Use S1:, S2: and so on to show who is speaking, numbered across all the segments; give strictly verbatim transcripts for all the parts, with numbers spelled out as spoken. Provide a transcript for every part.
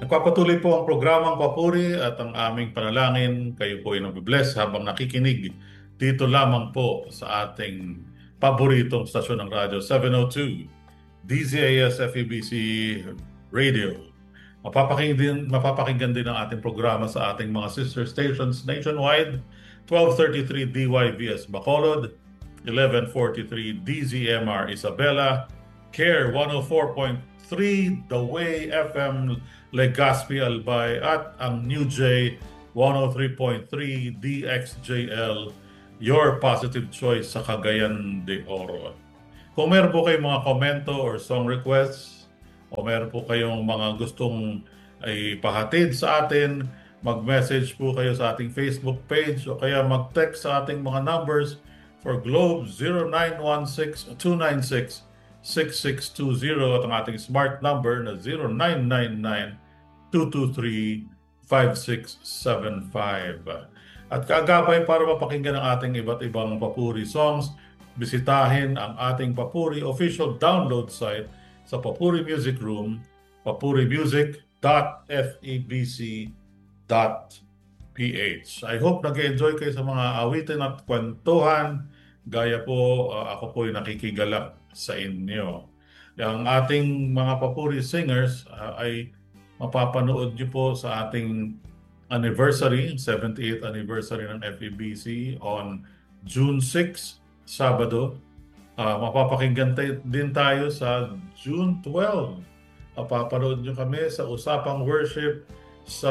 S1: Nagpapatuloy po ang programang Papuri at ang aming panalangin. Kayo po ay nabibless habang nakikinig dito lamang po sa ating paboritong stasyon ng radyo, seven oh two D Z A S F E B C Radio. Mapapakinggan din, mapapakinggan din ang ating programa sa ating mga sister stations nationwide, twelve thirty-three D Y V S Bacolod, eleven forty-three D Z M R Isabela, CARE one oh four point three The Way F M Legazpi Albay at ang New J one oh three point three D X J L, your positive choice sa Cagayan de Oro. Kung meron po kayong mga komento or song requests o meron po kayong mga gustong ay pahatid sa atin, mag-message po kayo sa ating Facebook page o kaya mag-text sa ating mga numbers for Globe zero nine one six two nine six six six two zero at ang ating smart number na zero nine nine nine two two three five six seven five. At kaagapay para mapakinggan ang ating iba't ibang papuri songs, bisitahin ang ating Papuri official download site sa Papuri Music Room, papuri music dot f e b c dot p h. I hope nag-enjoy kayo sa mga awitin at kwentuhan. Gaya po, uh, ako po yung nakikigalak sa inyo. Ang ating mga papuri singers uh, ay mapapanood nyo po sa ating anniversary, seventy-eighth anniversary ng F E B C on June sixth, Sabado. Uh, mapapakinggan tayo, din tayo sa June twelfth. Mapapanood nyo kami sa Usapang Worship sa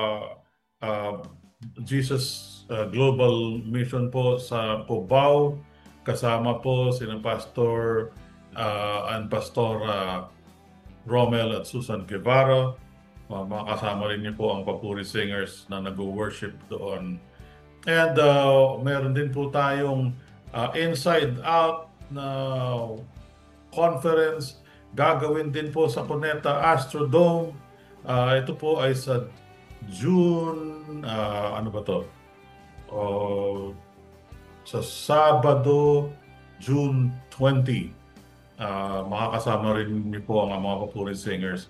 S1: uh, Jesus uh, Global Mission po sa Cubao. Kasama po sina Pastor uh, and Pastor uh, Romel at Susan Guevara. Uh, makasama rin niyo po ang Papuri Singers na nag-worship doon. And uh, meron din po tayong uh, Inside Out na conference. Gagawin din po sa Cuneta Astrodome. Uh, ito po ay sa June, uh, ano ba to? Uh, sa Sabado, June twentieth. Uh, makakasama rin niyo po ang mga Papuri Singers